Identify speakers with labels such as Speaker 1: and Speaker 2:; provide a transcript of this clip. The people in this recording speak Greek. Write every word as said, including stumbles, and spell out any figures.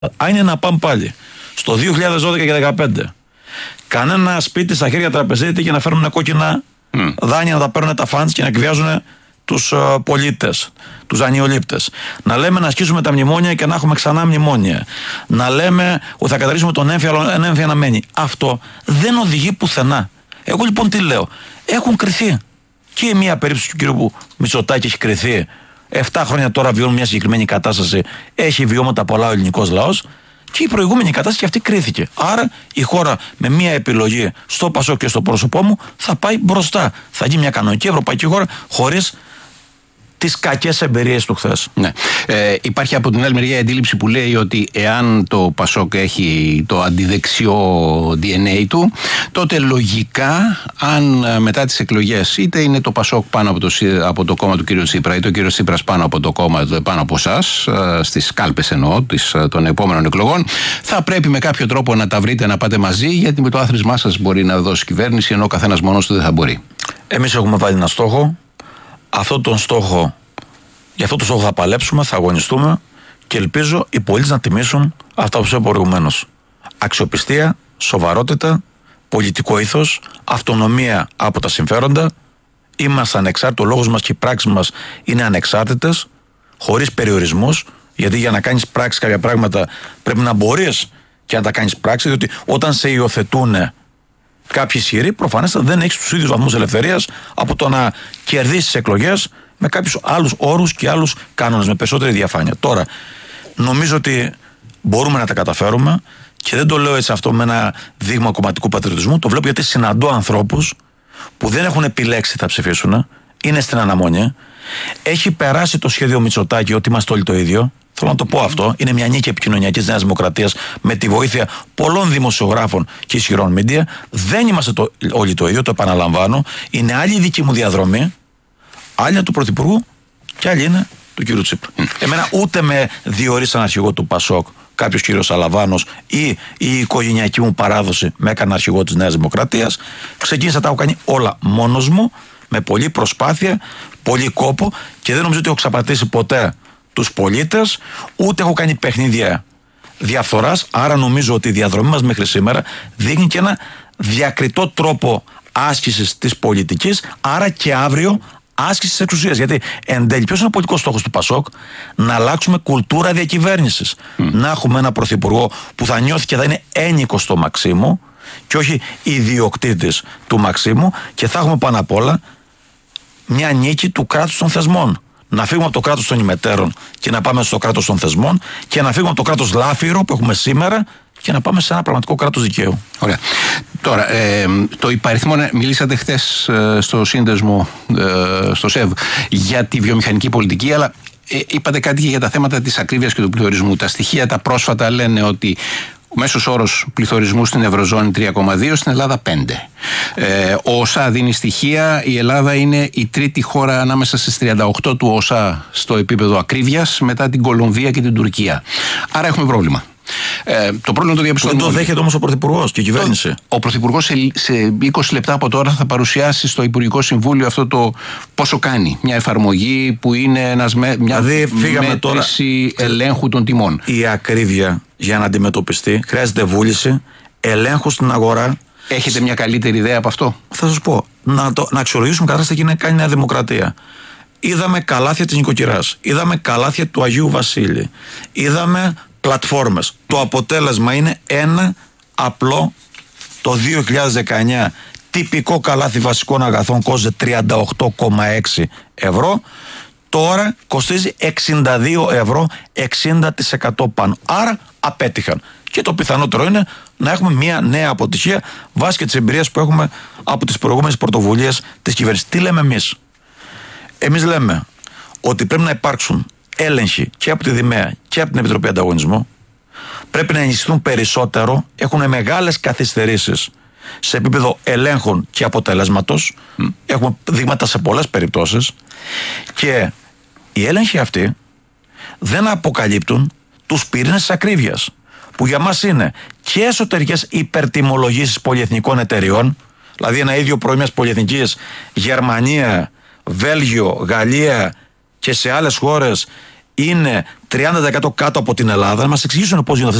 Speaker 1: Αν είναι να πάμε πάλι στο δύο χιλιάδες δώδεκα και δύο χιλιάδες δεκαπέντε, κανένα σπίτι στα χέρια τραπεζίτη και να φέρνουν κόκκινα mm. δάνεια, να τα παίρνουν τα φαντς και να εκβιάζουν τους uh, πολίτες, τους δανειολήπτες. Να λέμε να ασκήσουμε τα μνημόνια και να έχουμε ξανά μνημόνια. Να λέμε ότι θα καταρρύσουμε τον έμφυα, αλλά ένα έμφυα να μένει. Αυτό δεν οδηγεί πουθενά. Εγώ λοιπόν τι λέω. Έχουν κριθεί. Και η μία περίπτωση του κύριου Μητσοτάκη έχει κριθεί. Εφτά χρόνια τώρα βιώνουν μια συγκεκριμένη κατάσταση. Έχει βιώματα πολλά ο ελληνικός λαός. Και η προηγούμενη κατάσταση και αυτή κρίθηκε. Άρα η χώρα με μία επιλογή στο Πασόκ και στο πρόσωπό μου θα πάει μπροστά. Θα γίνει μια κανονική ευρωπαϊκή χώρα χωρίς τις κακές εμπειρίες του χθες.
Speaker 2: Ναι. Ε, υπάρχει από την άλλη μεριά η αντίληψη που λέει ότι εάν το Πασόκ έχει το αντιδεξιό ντι εν έι του, τότε λογικά αν μετά τις εκλογές είτε είναι το Πασόκ πάνω από το, από το κόμμα του κ. Τσίπρα ή το κ. Τσίπρας πάνω από το κόμμα πάνω από εσάς, στις κάλπες εννοώ τις, των επόμενων εκλογών, θα πρέπει με κάποιο τρόπο να τα βρείτε να πάτε μαζί, γιατί με το άθροισμά σας μπορεί να δώσει κυβέρνηση, ενώ ο καθένας μόνος του δεν θα μπορεί.
Speaker 1: Εμείς έχουμε βάλει ένα στόχο. Αυτό τον στόχο, για αυτό το στόχο θα παλέψουμε, θα αγωνιστούμε και ελπίζω οι πολίτες να τιμήσουν αυτά που είπα προηγουμένως. Αξιοπιστία, σοβαρότητα, πολιτικό ήθος, αυτονομία από τα συμφέροντα. Είμαστε ανεξάρτητοι, ο λόγος μας και οι πράξεις μας είναι ανεξάρτητες, χωρίς περιορισμούς, γιατί για να κάνεις πράξη κάποια πράγματα πρέπει να μπορείς και να τα κάνεις πράξη, διότι όταν σε υιοθετούν κάποιοι ισχυροί, προφανέστατα δεν έχεις τους ίδιους βαθμούς ελευθερίας από το να κερδίσεις τις εκλογές με κάποιους άλλους όρους και άλλους κανόνες, με περισσότερη διαφάνεια. Τώρα, νομίζω ότι μπορούμε να τα καταφέρουμε και δεν το λέω έτσι αυτό με ένα δείγμα κομματικού πατριωτισμού. Το βλέπω γιατί συναντώ ανθρώπους που δεν έχουν επιλέξει θα ψηφίσουν, είναι στην αναμονή. Έχει περάσει το σχέδιο Μητσοτάκη ότι είμαστε όλοι το ίδιο. Θέλω να το πω αυτό. Είναι μια νίκη επικοινωνιακή της Νέας Δημοκρατίας με τη βοήθεια πολλών δημοσιογράφων και ισχυρών μίντια. Δεν είμαστε το, όλοι το ίδιο, το επαναλαμβάνω. Είναι άλλη η δική μου διαδρομή, άλλη είναι του Πρωθυπουργού και άλλη είναι του κ. Τσίπρα. Mm. Εμένα ούτε με διορίσαν αρχηγό του Πασόκ κάποιος κ. Αλαβάνος ή η οικογενειακή μου παράδοση με έκανε αρχηγό της Νέας Δημοκρατίας. Ξεκίνησα, τα έχω κάνει όλα μόνος μου, με πολλή προσπάθεια, πολύ κόπο και δεν νομίζω ότι έχω ξαπατήσει ποτέ τους πολίτες, ούτε έχω κάνει παιχνίδια διαφθοράς. Άρα νομίζω ότι η διαδρομή μας μέχρι σήμερα δείχνει και ένα διακριτό τρόπο άσκησης της πολιτικής, άρα και αύριο άσκησης της εξουσίας. Γιατί εν τέλει, ποιος είναι ο πολιτικός στόχος του Πασόκ? Να αλλάξουμε κουλτούρα διακυβέρνησης. Mm. Να έχουμε ένα πρωθυπουργό που θα νιώθει και θα είναι ένικος στο Μαξίμου και όχι ιδιοκτήτης του Μαξίμου, και θα έχουμε πάνω απ' όλα μια νίκη του κράτους των θεσμών. Να φύγουμε από το κράτος των ημετέρων και να πάμε στο κράτος των θεσμών και να φύγουμε από το κράτος λάφυρο που έχουμε σήμερα και να πάμε σε ένα πραγματικό κράτος δικαίου.
Speaker 2: Ωραία. Τώρα, ε, το υπαριθμό, μιλήσατε χθες ε, στο σύνδεσμο, ε, στο ΣΕΒ, για τη βιομηχανική πολιτική, αλλά ε, είπατε κάτι και για τα θέματα της ακρίβειας και του πληθωρισμού. Τα στοιχεία τα πρόσφατα λένε ότι ο μέσος όρος πληθωρισμού στην Ευρωζώνη τρία κόμμα δύο, στην Ελλάδα πέντε. Ε, ο ΟΣΑ δίνει στοιχεία, η Ελλάδα είναι η τρίτη χώρα ανάμεσα στις τριάντα οκτώ του ΟΣΑ στο επίπεδο ακρίβειας, μετά την Κολομβία και την Τουρκία. Άρα έχουμε πρόβλημα. Ε, το πρόβλημα το διαπιστώνουμε.
Speaker 1: Δεν το δέχεται όμως ο Πρωθυπουργός και η κυβέρνηση.
Speaker 2: Το, ο Πρωθυπουργός σε, σε είκοσι λεπτά από τώρα θα παρουσιάσει στο Υπουργικό Συμβούλιο αυτό το πόσο κάνει. Μια εφαρμογή που είναι ένας, μια δηλαδή, μέτρηση τώρα ελέγχου των τιμών.
Speaker 1: Η ακρίβεια για να αντιμετωπιστεί χρειάζεται βούληση, ελέγχου στην αγορά.
Speaker 2: Έχετε μια καλύτερη ιδέα από αυτό?
Speaker 1: Θα σας πω. Να, το, να αξιολογήσουμε κατάσταση και να κάνει Νέα Δημοκρατία. Είδαμε καλάθια της νοικοκυράς. Είδαμε καλάθια του Αγίου Βασίλη. Είδαμε πλατφόρμες. Το αποτέλεσμα είναι ένα απλό. Το δύο χιλιάδες δεκαεννιά τυπικό καλάθι βασικών αγαθών κόστιζε τριάντα οκτώ κόμμα έξι ευρώ. Τώρα κοστίζει εξήντα δύο ευρώ, εξήντα τοις εκατό πάνω. Άρα απέτυχαν. Και το πιθανότερο είναι να έχουμε μια νέα αποτυχία βάσει και της εμπειρίας που έχουμε από τις προηγούμενες πρωτοβουλίες της κυβέρνησης. Τι λέμε εμείς? Εμείς λέμε ότι πρέπει να υπάρξουν έλεγχοι και από τη ΔΗΜΕΑ και από την Επιτροπή Ανταγωνισμού. Πρέπει να ενισχυθούν περισσότερο. Έχουν μεγάλες καθυστερήσεις σε επίπεδο ελέγχων και αποτελέσματος. Mm. Έχουμε δείγματα σε πολλές περιπτώσεις. Και οι έλεγχοι αυτοί δεν αποκαλύπτουν τους πυρήνες της ακρίβειας, που για μας είναι και εσωτερικές υπερτιμολογήσεις πολυεθνικών εταιριών, δηλαδή ένα ίδιο προϊόν μιας πολυεθνικής, Γερμανία, Βέλγιο, Γαλλία και σε άλλες χώρες είναι τριάντα τοις εκατό κάτω από την Ελλάδα, να μας εξηγήσουν πώς γίνονται